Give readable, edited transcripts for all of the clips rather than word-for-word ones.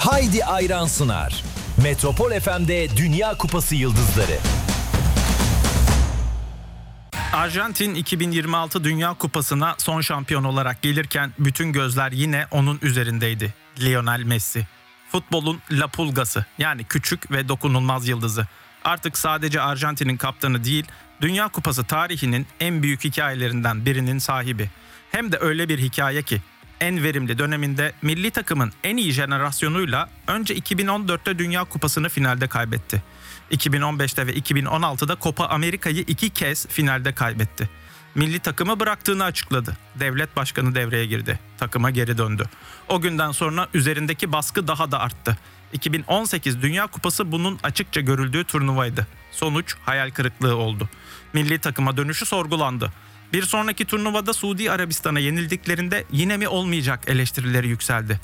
Haydi Ayran sunar. Metropol FM'de Dünya Kupası yıldızları. Arjantin 2026 Dünya Kupası'na son şampiyon olarak gelirken bütün gözler yine onun üzerindeydi. Lionel Messi. Futbolun La Pulgası, yani küçük ve dokunulmaz yıldızı. Artık sadece Arjantin'in kaptanı değil, Dünya Kupası tarihinin en büyük hikayelerinden birinin sahibi. Hem de öyle bir hikaye ki en verimli döneminde milli takımın en iyi jenerasyonuyla önce 2014'te Dünya Kupası'nı finalde kaybetti. 2015'te ve 2016'da Copa Amerika'yı 2 kez finalde kaybetti. Milli takımı bıraktığını açıkladı. Devlet başkanı devreye girdi. Takıma geri döndü. O günden sonra üzerindeki baskı daha da arttı. 2018 Dünya Kupası bunun açıkça görüldüğü turnuvaydı. Sonuç hayal kırıklığı oldu. Milli takıma dönüşü sorgulandı. Bir sonraki turnuvada Suudi Arabistan'a yenildiklerinde yine mi olmayacak eleştirileri yükseldi.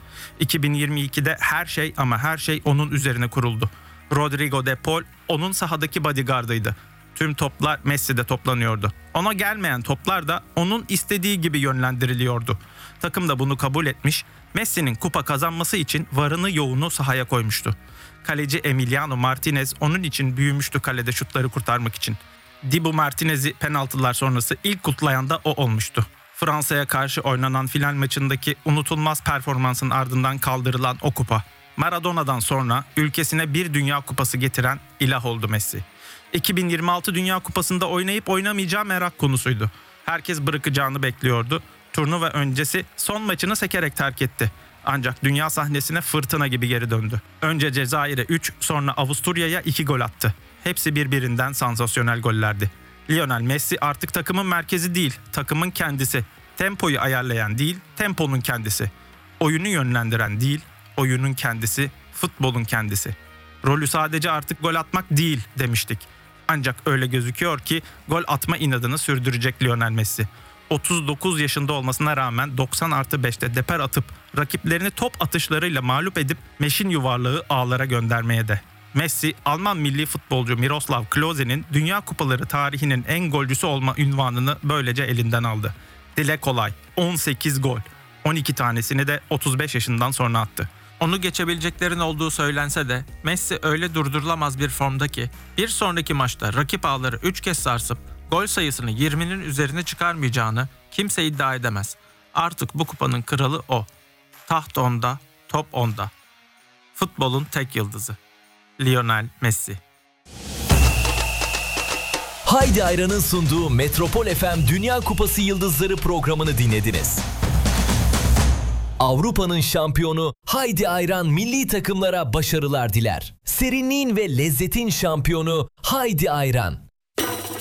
2022'de her şey ama her şey onun üzerine kuruldu. Rodrigo de Paul onun sahadaki bodyguardıydı. Tüm toplar Messi'de toplanıyordu. Ona gelmeyen toplar da onun istediği gibi yönlendiriliyordu. Takım da bunu kabul etmiş, Messi'nin kupa kazanması için varını yoğunu sahaya koymuştu. Kaleci Emiliano Martinez onun için büyümüştü kalede şutları kurtarmak için. Dibu Martinez'i penaltılar sonrası ilk kutlayan da o olmuştu. Fransa'ya karşı oynanan final maçındaki unutulmaz performansın ardından kaldırılan o kupa. Maradona'dan sonra ülkesine bir Dünya Kupası getiren ilah oldu Messi. 2026 Dünya Kupası'nda oynayıp oynamayacağı merak konusuydu. Herkes bırakacağını bekliyordu. Turnuva öncesi son maçını sekerek terk etti. Ancak dünya sahnesine fırtına gibi geri döndü. Önce Cezayir'e 3, sonra Avusturya'ya 2 gol attı. Hepsi birbirinden sansasyonel gollerdi. Lionel Messi artık takımın merkezi değil, takımın kendisi. Tempoyu ayarlayan değil, temponun kendisi. Oyunu yönlendiren değil, oyunun kendisi, futbolun kendisi. Rolü sadece artık gol atmak değil demiştik. Ancak öyle gözüküyor ki gol atma inadını sürdürecek Lionel Messi. 39 yaşında olmasına rağmen 90+5'te deper atıp rakiplerini top atışlarıyla mağlup edip meşin yuvarlağı ağlara göndermeye de. Messi, Alman milli futbolcu Miroslav Klose'nin Dünya Kupaları tarihinin en golcüsü olma unvanını böylece elinden aldı. Dile kolay, 18 gol. 12 tanesini de 35 yaşından sonra attı. Onu geçebileceklerin olduğu söylense de Messi öyle durdurulamaz bir formda ki bir sonraki maçta rakip ağları 3 kez sarsıp gol sayısını 20'nin üzerine çıkarmayacağını kimse iddia edemez. Artık bu kupanın kralı o. Taht onda, top onda. Futbolun tek yıldızı. Lionel Messi. Haydi Ayran'ın sunduğu Metropol FM Dünya Kupası Yıldızları programını dinlediniz. Avrupa'nın şampiyonu Haydi Ayran milli takımlara başarılar diler. Serinliğin ve lezzetin şampiyonu Haydi Ayran.